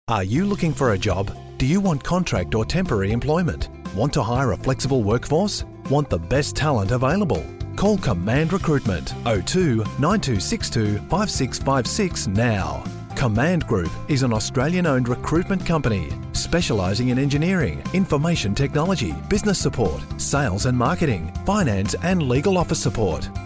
Are you looking for a job? Do you want contract or temporary employment? Want to hire a flexible workforce? Want the best talent available? Call Command Recruitment 02 9262 5656 now. Command Group is an Australian-owned recruitment company specialising in engineering, information technology, business support, sales and marketing, finance and legal office support.